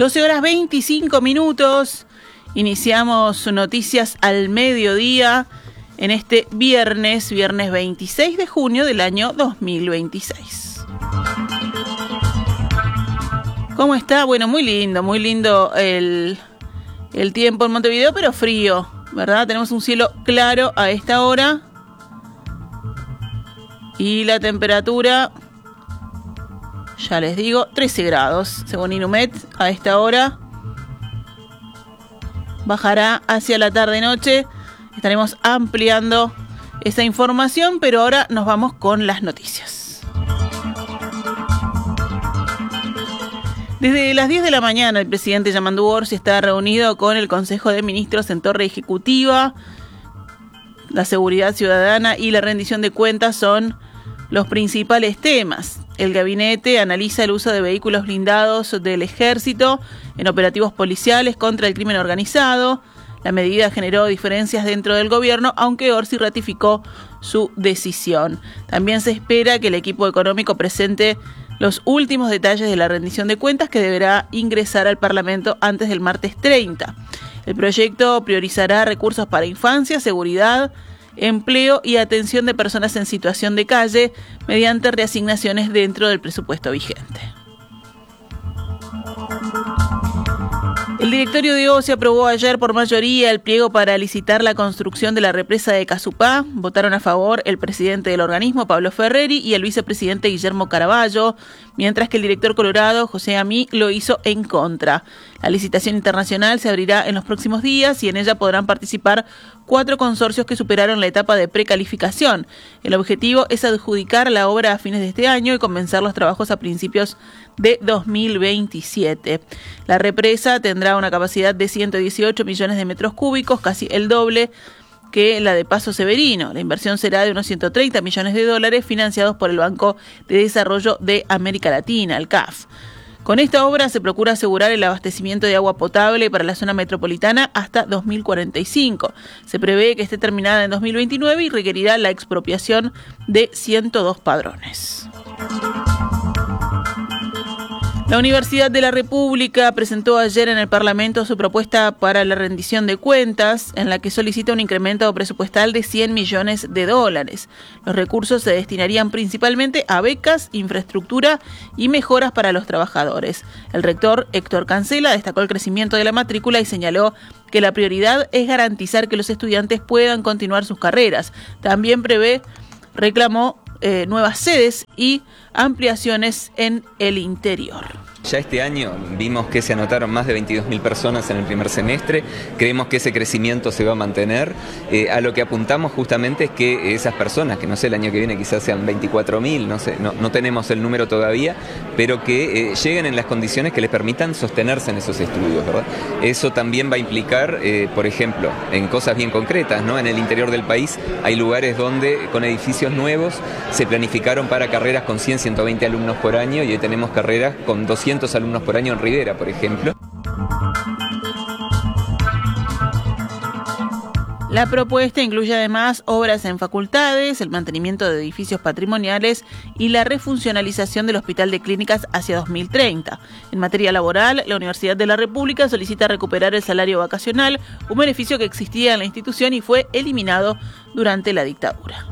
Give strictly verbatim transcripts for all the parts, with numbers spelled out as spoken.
doce horas veinticinco minutos. Iniciamos noticias al mediodía en este viernes, viernes veintiséis de junio del año dos mil veintiséis. ¿Cómo está? Bueno, muy lindo, muy lindo el, el tiempo en Montevideo, pero frío, ¿verdad? Tenemos un cielo claro a esta hora y la temperatura, ya les digo, trece grados, según Inumet, a esta hora. Bajará hacia la tarde-noche. Estaremos ampliando esa información, pero ahora nos vamos con las noticias. Desde las diez de la mañana, el presidente Yamandu Orsi está reunido con el Consejo de Ministros en Torre Ejecutiva. La seguridad ciudadana y la rendición de cuentas son los principales temas. El gabinete analiza el uso de vehículos blindados del ejército en operativos policiales contra el crimen organizado. La medida generó diferencias dentro del gobierno, aunque Orsi ratificó su decisión. También se espera que el equipo económico presente los últimos detalles de la rendición de cuentas, que deberá ingresar al Parlamento antes del martes treinta. El proyecto priorizará recursos para infancia, seguridad, empleo y atención de personas en situación de calle mediante reasignaciones dentro del presupuesto vigente. El directorio de O C E aprobó ayer por mayoría el pliego para licitar la construcción de la represa de Casupá. Votaron a favor el presidente del organismo, Pablo Ferreri, y el vicepresidente Guillermo Caraballo, mientras que el director colorado, José Amí, lo hizo en contra. La licitación internacional se abrirá en los próximos días y en ella podrán participar cuatro consorcios que superaron la etapa de precalificación. El objetivo es adjudicar la obra a fines de este año y comenzar los trabajos a principios de dos mil veintisiete. La represa tendrá una capacidad de ciento dieciocho millones de metros cúbicos, casi el doble que la de Paso Severino. La inversión será de unos ciento treinta millones de dólares, financiados por el Banco de Desarrollo de América Latina, el C A F. Con esta obra se procura asegurar el abastecimiento de agua potable para la zona metropolitana hasta dos mil cuarenta y cinco. Se prevé que esté terminada en dos mil veintinueve y requerirá la expropiación de ciento dos padrones. La Universidad de la República presentó ayer en el Parlamento su propuesta para la rendición de cuentas, en la que solicita un incremento presupuestal de cien millones de dólares. Los recursos se destinarían principalmente a becas, infraestructura y mejoras para los trabajadores. El rector Héctor Cancela destacó el crecimiento de la matrícula y señaló que la prioridad es garantizar que los estudiantes puedan continuar sus carreras. También prevé, reclamó, Eh, nuevas sedes y ampliaciones en el interior. Ya este año vimos que se anotaron más de veintidós mil personas en el primer semestre, creemos que ese crecimiento se va a mantener, eh, a lo que apuntamos justamente es que esas personas, que no sé, el año que viene quizás sean veinticuatro mil, no sé, no, no tenemos el número todavía, pero que eh, lleguen en las condiciones que les permitan sostenerse en esos estudios, ¿verdad? Eso también va a implicar, eh, por ejemplo, en cosas bien concretas, ¿no? En el interior del país hay lugares donde con edificios nuevos se planificaron para carreras con cien, ciento veinte alumnos por año y hoy tenemos carreras con doscientos alumnos por año en Rivera, por ejemplo. La propuesta incluye además obras en facultades, el mantenimiento de edificios patrimoniales y la refuncionalización del Hospital de Clínicas hacia dos mil treinta. En materia laboral, la Universidad de la República solicita recuperar el salario vacacional, un beneficio que existía en la institución y fue eliminado durante la dictadura.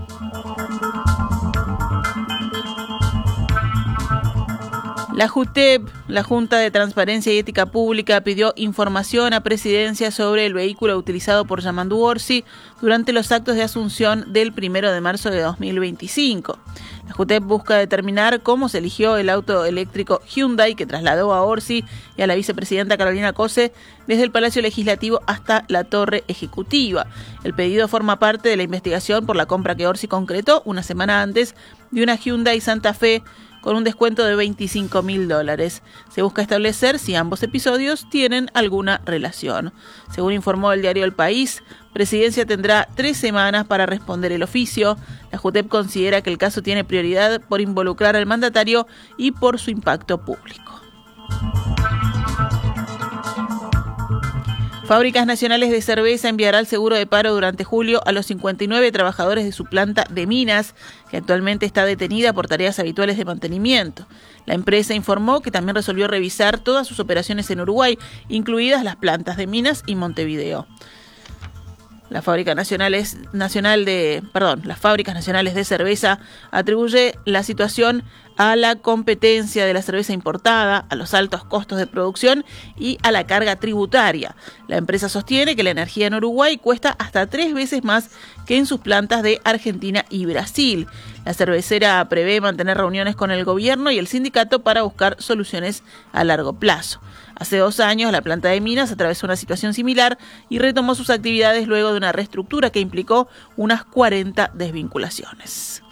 La JUTEP, la Junta de Transparencia y Ética Pública, pidió información a Presidencia sobre el vehículo utilizado por Yamandu Orsi durante los actos de asunción del primero de marzo de dos mil veinticinco. La JUTEP busca determinar cómo se eligió el auto eléctrico Hyundai que trasladó a Orsi y a la vicepresidenta Carolina Cose desde el Palacio Legislativo hasta la Torre Ejecutiva. El pedido forma parte de la investigación por la compra que Orsi concretó una semana antes de una Hyundai Santa Fe con un descuento de veinticinco mil dólares. Se busca establecer si ambos episodios tienen alguna relación. Según informó el diario El País, Presidencia tendrá tres semanas para responder el oficio. La JUTEP considera que el caso tiene prioridad por involucrar al mandatario y por su impacto público. Fábricas Nacionales de Cerveza enviará el seguro de paro durante julio a los cincuenta y nueve trabajadores de su planta de Minas, que actualmente está detenida por tareas habituales de mantenimiento. La empresa informó que también resolvió revisar todas sus operaciones en Uruguay, incluidas las plantas de Minas y Montevideo. La Fábrica Nacionales, Nacional de, perdón, las Fábricas Nacionales de Cerveza atribuye la situación a la competencia de la cerveza importada, a los altos costos de producción y a la carga tributaria. La empresa sostiene que la energía en Uruguay cuesta hasta tres veces más que en sus plantas de Argentina y Brasil. La cervecera prevé mantener reuniones con el gobierno y el sindicato para buscar soluciones a largo plazo. Hace dos años, la planta de Minas atravesó una situación similar y retomó sus actividades luego de una reestructura que implicó unas cuarenta desvinculaciones.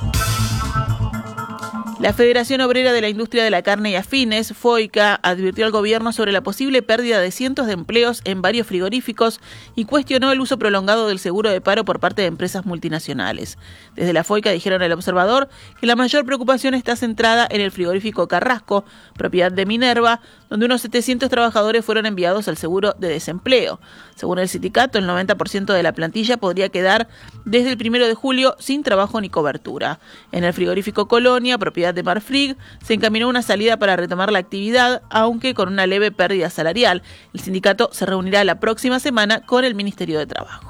La Federación Obrera de la Industria de la Carne y Afines, FOICA, advirtió al gobierno sobre la posible pérdida de cientos de empleos en varios frigoríficos y cuestionó el uso prolongado del seguro de paro por parte de empresas multinacionales. Desde la FOICA dijeron al Observador que la mayor preocupación está centrada en el frigorífico Carrasco, propiedad de Minerva, donde unos setecientos trabajadores fueron enviados al seguro de desempleo. Según el sindicato, el noventa por ciento de la plantilla podría quedar desde el primero de julio sin trabajo ni cobertura. En el frigorífico Colonia, propiedad de Marfrig, se encaminó una salida para retomar la actividad, aunque con una leve pérdida salarial. El sindicato se reunirá la próxima semana con el Ministerio de Trabajo.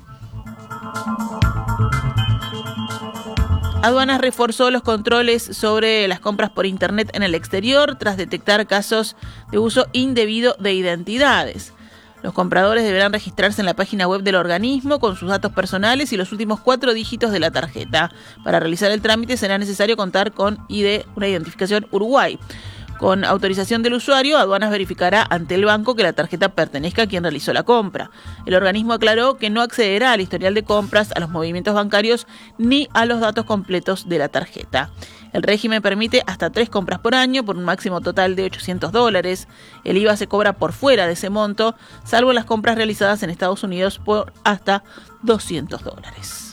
Aduanas reforzó los controles sobre las compras por Internet en el exterior tras detectar casos de uso indebido de identidades. Los compradores deberán registrarse en la página web del organismo con sus datos personales y los últimos cuatro dígitos de la tarjeta. Para realizar el trámite será necesario contar con I D, una identificación Uruguay. Con autorización del usuario, Aduanas verificará ante el banco que la tarjeta pertenezca a quien realizó la compra. El organismo aclaró que no accederá al historial de compras, a los movimientos bancarios ni a los datos completos de la tarjeta. El régimen permite hasta tres compras por año por un máximo total de ochocientos dólares. El I V A se cobra por fuera de ese monto, salvo las compras realizadas en Estados Unidos por hasta doscientos dólares.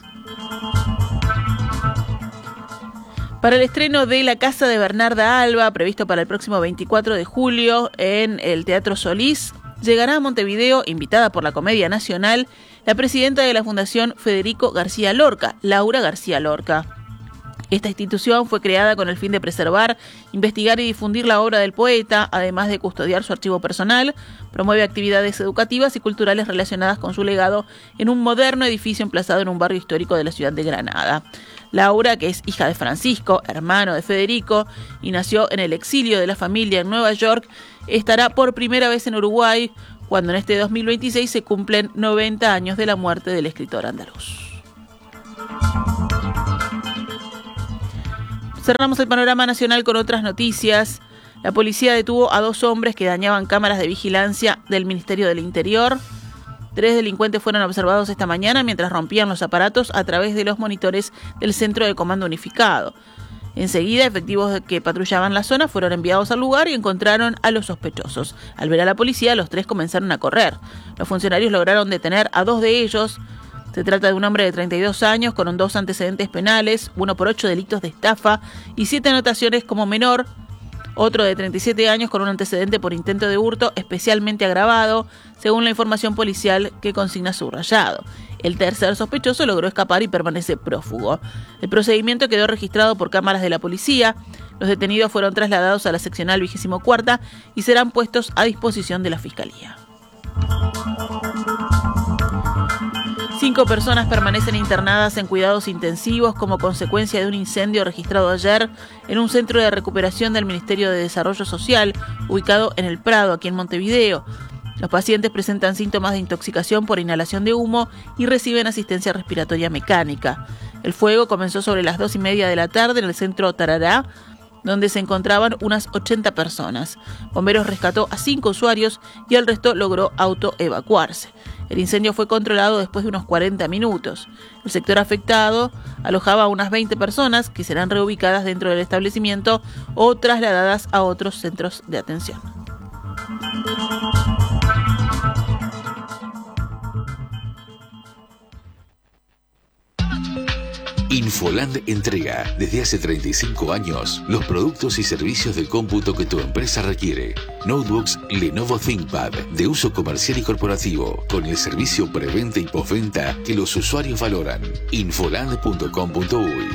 Para el estreno de La Casa de Bernarda Alba, previsto para el próximo veinticuatro de julio en el Teatro Solís, llegará a Montevideo, invitada por la Comedia Nacional, la presidenta de la Fundación Federico García Lorca, Laura García Lorca. Esta institución fue creada con el fin de preservar, investigar y difundir la obra del poeta, además de custodiar su archivo personal. Promueve actividades educativas y culturales relacionadas con su legado en un moderno edificio emplazado en un barrio histórico de la ciudad de Granada. Laura, que es hija de Francisco, hermano de Federico, y nació en el exilio de la familia en Nueva York, estará por primera vez en Uruguay cuando en este dos mil veintiséis se cumplen noventa años de la muerte del escritor andaluz. Cerramos el panorama nacional con otras noticias. La policía detuvo a dos hombres que dañaban cámaras de vigilancia del Ministerio del Interior. Tres delincuentes fueron observados esta mañana mientras rompían los aparatos a través de los monitores del Centro de Comando Unificado. Enseguida, efectivos que patrullaban la zona fueron enviados al lugar y encontraron a los sospechosos. Al ver a la policía, los tres comenzaron a correr. Los funcionarios lograron detener a dos de ellos. Se trata de un hombre de treinta y dos años con dos antecedentes penales, uno por ocho delitos de estafa y siete anotaciones como menor. Otro de treinta y siete años con un antecedente por intento de hurto especialmente agravado, según la información policial que consigna subrayado. El tercer sospechoso logró escapar y permanece prófugo. El procedimiento quedó registrado por cámaras de la policía. Los detenidos fueron trasladados a la seccional vigésimo cuarta y serán puestos a disposición de la Fiscalía. Cinco personas permanecen internadas en cuidados intensivos como consecuencia de un incendio registrado ayer en un centro de recuperación del Ministerio de Desarrollo Social, ubicado en El Prado, aquí en Montevideo. Los pacientes presentan síntomas de intoxicación por inhalación de humo y reciben asistencia respiratoria mecánica. El fuego comenzó sobre las dos y media de la tarde en el centro Tarará, donde se encontraban unas ochenta personas. Bomberos rescató a cinco usuarios y el resto logró autoevacuarse. El incendio fue controlado después de unos cuarenta minutos. El sector afectado alojaba a unas veinte personas que serán reubicadas dentro del establecimiento o trasladadas a otros centros de atención. Infoland entrega desde hace treinta y cinco años los productos y servicios de cómputo que tu empresa requiere. Notebooks Lenovo ThinkPad de uso comercial y corporativo, con el servicio preventa y postventa que los usuarios valoran. infoland punto com punto uy.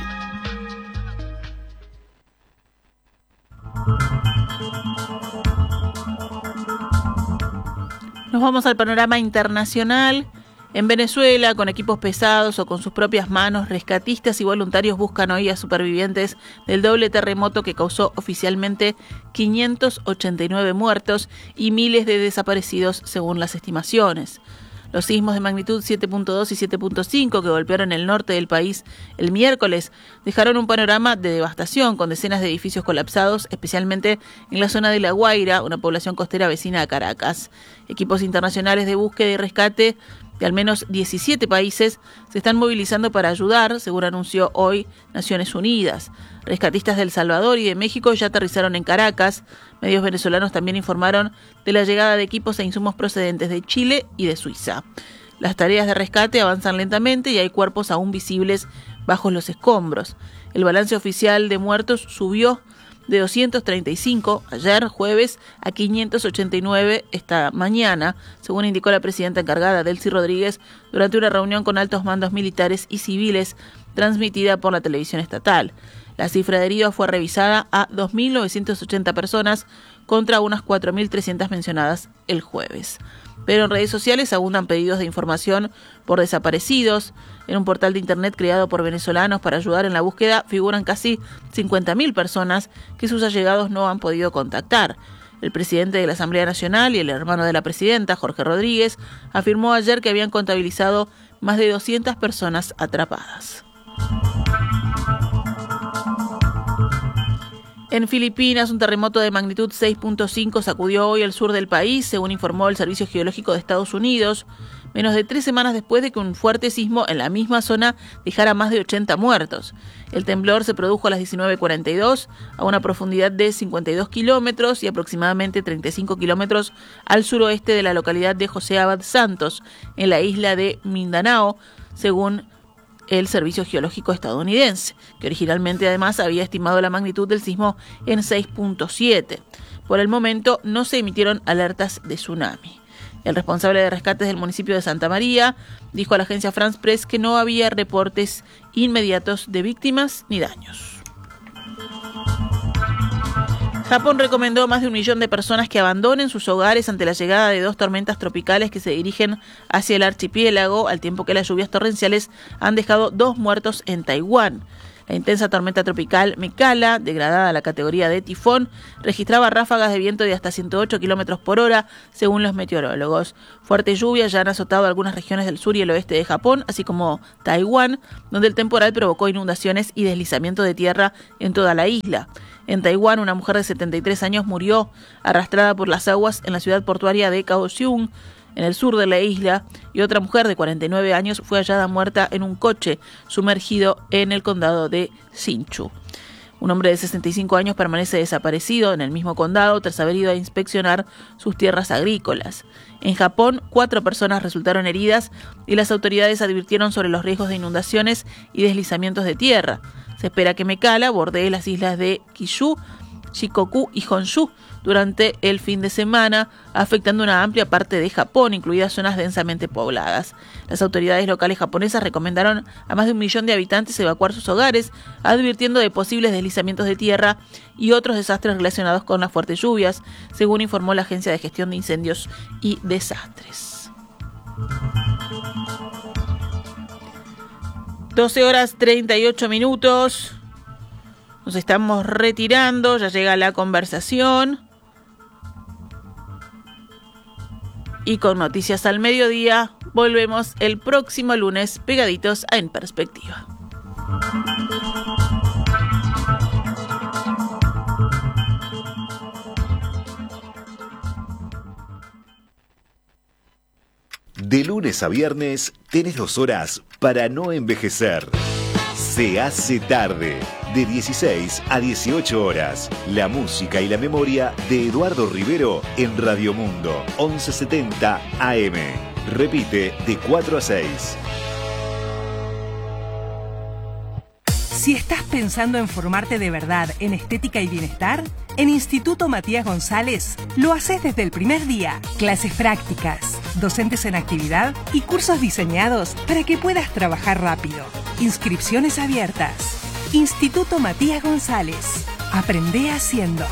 Nos vamos al panorama internacional. En Venezuela, con equipos pesados o con sus propias manos, rescatistas y voluntarios buscan hoy a supervivientes del doble terremoto que causó oficialmente quinientos ochenta y nueve muertos y miles de desaparecidos según las estimaciones. Los sismos de magnitud siete punto dos y siete punto cinco que golpearon el norte del país el miércoles dejaron un panorama de devastación con decenas de edificios colapsados, especialmente en la zona de La Guaira, una población costera vecina a Caracas. Equipos internacionales de búsqueda y rescate de al menos diecisiete países se están movilizando para ayudar, según anunció hoy Naciones Unidas. Rescatistas de El Salvador y de México ya aterrizaron en Caracas. Medios venezolanos también informaron de la llegada de equipos e insumos procedentes de Chile y de Suiza. Las tareas de rescate avanzan lentamente y hay cuerpos aún visibles bajo los escombros. El balance oficial de muertos subió de doscientos treinta y cinco ayer jueves a quinientos ochenta y nueve esta mañana, según indicó la presidenta encargada Delcy Rodríguez durante una reunión con altos mandos militares y civiles transmitida por la televisión estatal. La cifra de heridos fue revisada a dos mil novecientas ochenta personas contra unas cuatro mil trescientas mencionadas el jueves. Pero en redes sociales abundan pedidos de información por desaparecidos. En un portal de internet creado por venezolanos para ayudar en la búsqueda figuran casi cincuenta mil personas que sus allegados no han podido contactar. El presidente de la Asamblea Nacional y el hermano de la presidenta, Jorge Rodríguez, afirmó ayer que habían contabilizado más de doscientas personas atrapadas. En Filipinas, un terremoto de magnitud seis punto cinco sacudió hoy el sur del país, según informó el Servicio Geológico de Estados Unidos, menos de tres semanas después de que un fuerte sismo en la misma zona dejara más de ochenta muertos. El temblor se produjo a las diecinueve cuarenta y dos, a una profundidad de cincuenta y dos kilómetros y aproximadamente treinta y cinco kilómetros al suroeste de la localidad de José Abad Santos, en la isla de Mindanao, según el Servicio Geológico estadounidense, que originalmente además había estimado la magnitud del sismo en seis punto siete. Por el momento no se emitieron alertas de tsunami. El responsable de rescates del municipio de Santa María dijo a la agencia France Press que no había reportes inmediatos de víctimas ni daños. Japón recomendó a más de un millón de personas que abandonen sus hogares ante la llegada de dos tormentas tropicales que se dirigen hacia el archipiélago, al tiempo que las lluvias torrenciales han dejado dos muertos en Taiwán. La intensa tormenta tropical Mekala, degradada a la categoría de tifón, registraba ráfagas de viento de hasta ciento ocho kilómetros por hora, según los meteorólogos. Fuertes lluvias ya han azotado algunas regiones del sur y el oeste de Japón, así como Taiwán, donde el temporal provocó inundaciones y deslizamiento de tierra en toda la isla. En Taiwán, una mujer de setenta y tres años murió arrastrada por las aguas en la ciudad portuaria de Kaohsiung, en el sur de la isla, y otra mujer de cuarenta y nueve años fue hallada muerta en un coche sumergido en el condado de Hsinchu. Un hombre de sesenta y cinco años permanece desaparecido en el mismo condado tras haber ido a inspeccionar sus tierras agrícolas. En Japón, cuatro personas resultaron heridas y las autoridades advirtieron sobre los riesgos de inundaciones y deslizamientos de tierra. Se espera que Mekala bordee las islas de Kyushu, Shikoku y Honshu durante el fin de semana, afectando una amplia parte de Japón, incluidas zonas densamente pobladas. Las autoridades locales japonesas recomendaron a más de un millón de habitantes evacuar sus hogares, advirtiendo de posibles deslizamientos de tierra y otros desastres relacionados con las fuertes lluvias, según informó la Agencia de Gestión de Incendios y Desastres. doce horas treinta y ocho minutos. Nos estamos retirando, ya llega la conversación. Y con Noticias al Mediodía volvemos el próximo lunes pegaditos a En Perspectiva. De lunes a viernes tenés dos horas para no envejecer. Se hace tarde, de dieciséis a dieciocho horas. La música y la memoria de Eduardo Rivero en Radio Mundo, once setenta A M. Repite de cuatro a seis. Si estás pensando en formarte de verdad en estética y bienestar, en Instituto Matías González lo haces desde el primer día. Clases prácticas, docentes en actividad y cursos diseñados para que puedas trabajar rápido. Inscripciones abiertas. Instituto Matías González. Aprende haciendo.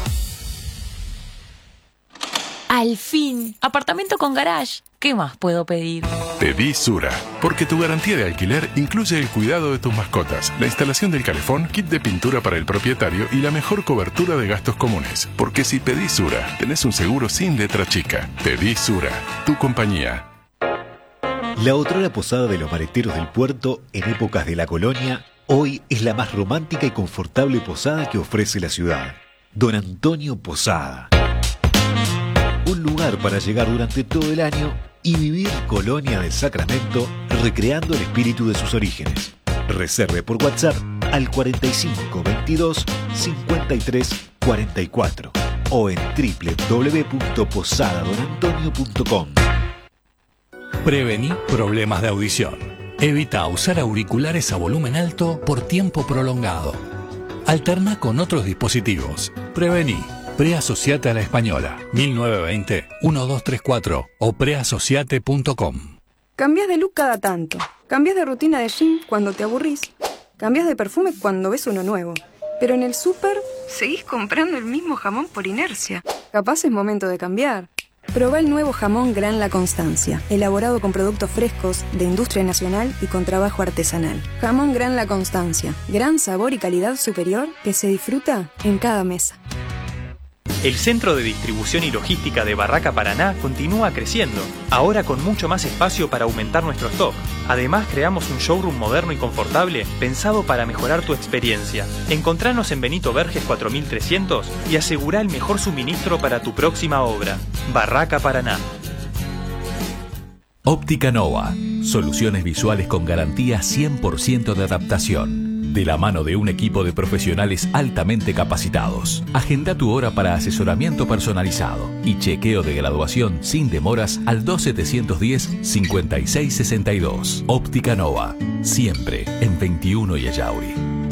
Al fin, apartamento con garage. ¿Qué más puedo pedir? Pedí Sura, porque tu garantía de alquiler incluye el cuidado de tus mascotas, la instalación del calefón, kit de pintura para el propietario y la mejor cobertura de gastos comunes. Porque si pedís Sura, tenés un seguro sin letra chica. Pedí Sura, tu compañía. La otrora posada de los maleteros del puerto en épocas de la colonia, hoy es la más romántica y confortable posada que ofrece la ciudad. Don Antonio Posada. Un lugar para llegar durante todo el año y vivir Colonia del Sacramento recreando el espíritu de sus orígenes. Reserve por WhatsApp al cuarenta y cinco veintidós cincuenta y tres cuarenta y cuatro o en doble u doble u doble u punto posada don antonio punto com. Prevení problemas de audición. Evita usar auriculares a volumen alto por tiempo prolongado. Alterna con otros dispositivos. Prevení. Preasociate a la Española, mil novecientos veinte, doce treinta y cuatro o preasociate punto com. Cambiás de look cada tanto. Cambiás de rutina de gym cuando te aburrís. Cambiás de perfume cuando ves uno nuevo. Pero en el súper seguís comprando el mismo jamón por inercia. Capaz es momento de cambiar. Probá el nuevo jamón Gran La Constancia, elaborado con productos frescos, de industria nacional y con trabajo artesanal. Jamón Gran La Constancia, gran sabor y calidad superior que se disfruta en cada mesa. El Centro de Distribución y Logística de Barraca Paraná continúa creciendo, ahora con mucho más espacio para aumentar nuestro stock. Además, creamos un showroom moderno y confortable pensado para mejorar tu experiencia. Encontranos en Benito Verges cuatro mil trescientos y asegura el mejor suministro para tu próxima obra. Barraca Paraná. Óptica Nova. Soluciones visuales con garantía cien por ciento de adaptación. De la mano de un equipo de profesionales altamente capacitados. Agenda tu hora para asesoramiento personalizado y chequeo de graduación sin demoras al dos setecientos diez cincuenta y seis sesenta y dos. Óptica Nova. Siempre en veintiuno y Ayauri.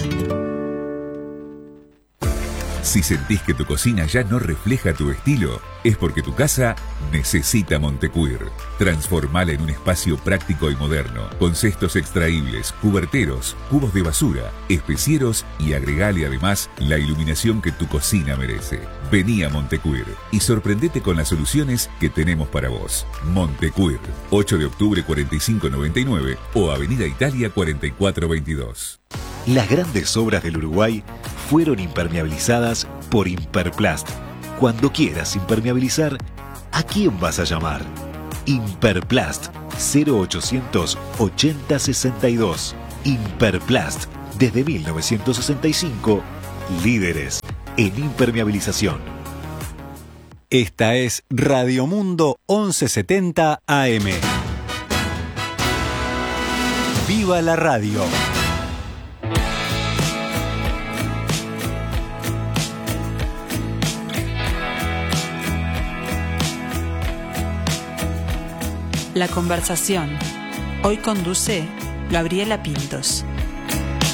Si sentís que tu cocina ya no refleja tu estilo, es porque tu casa necesita Montecuir. Transformala en un espacio práctico y moderno, con cestos extraíbles, cuberteros, cubos de basura, especieros y agregale además la iluminación que tu cocina merece. Vení a Montecuir y sorprendete con las soluciones que tenemos para vos. Montecuir, ocho de octubre cuarenta y cinco noventa y nueve o Avenida Italia cuarenta y cuatro veintidós. Las grandes obras del Uruguay fueron impermeabilizadas por Imperplast. Cuando quieras impermeabilizar, ¿a quién vas a llamar? Imperplast cero ochocientos ochenta sesenta y dos. Imperplast, desde mil novecientos sesenta y cinco, líderes en impermeabilización. Esta es Radio Mundo once setenta A M. ¡Viva la radio! La conversación. Hoy conduce Gabriela Pintos.